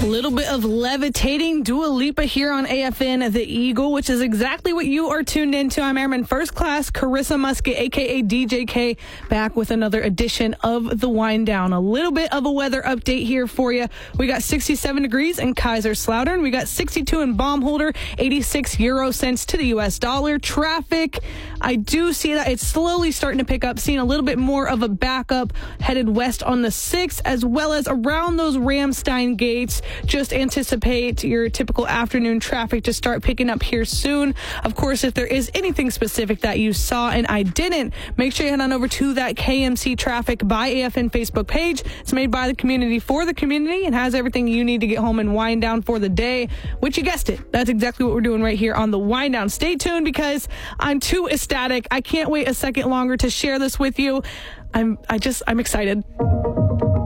A little bit of levitating Dua Lipa here on AFN The Eagle, which is exactly what you are tuned into. I'm Airman First Class Carissa Musket, a.k.a. DJ K, back with another edition of The Wind Down. A little bit of a weather update here for you. We got 67 degrees in Kaiserslautern. We got 62 in Baumholder, 86 euro cents to the U.S. dollar. Traffic, I do see that it's slowly starting to pick up, seeing a little bit more of a backup headed west on the 6th, as well as around those Ramstein gates. Just anticipate your typical afternoon traffic to start picking up here soon. Of course, if there is anything specific that you saw and I didn't, make sure you head on over to that KMC Traffic by AFN Facebook page. It's made by the community for the community and has everything you need to get home and wind down for the day, which you guessed it. That's exactly what we're doing right here on the Wind Down. Stay tuned because I'm too ecstatic. I can't wait a second longer to share this with you. I'm excited.